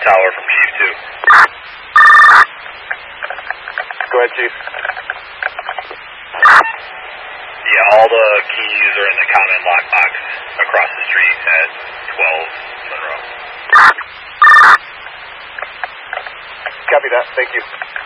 tower from Chief 2. Go ahead, Chief. Yeah, all the keys are in the common lockbox across the street at 12 Monroe. Copy that. Thank you.